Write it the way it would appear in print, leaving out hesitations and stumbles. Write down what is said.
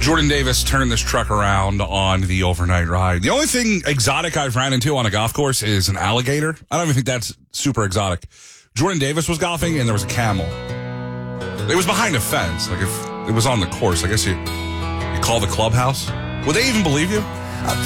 Jordan Davis turned this truck around on the overnight ride. The only thing exotic I've ran into on a golf course is an alligator. I don't even think that's super exotic. Jordan Davis was golfing, and there was a camel. It was behind a fence. Like, if it was on the course, I guess you call the clubhouse. Would they even believe you?